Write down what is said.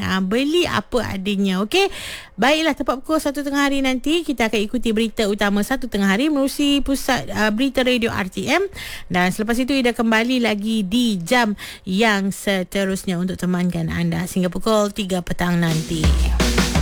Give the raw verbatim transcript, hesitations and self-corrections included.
uh, beli apa adanya. Okey. Baiklah, tepat pukul satu tengah hari nanti kita akan ikuti berita utama satu tengah hari menerusi pusat uh, berita radio R T M, dan selepas itu Ida kembali lagi di jam yang seterusnya untuk temankan anda sehingga pukul tiga petang nanti.